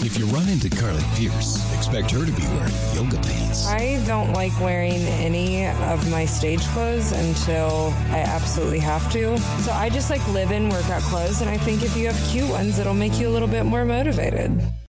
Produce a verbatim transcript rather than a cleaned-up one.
If you run into Carly Pierce, expect her to be wearing yoga pants. I don't like wearing any of my stage clothes until I absolutely have to. So I just like live in workout clothes, and I think if you have cute ones, it'll make you a little bit more motivated.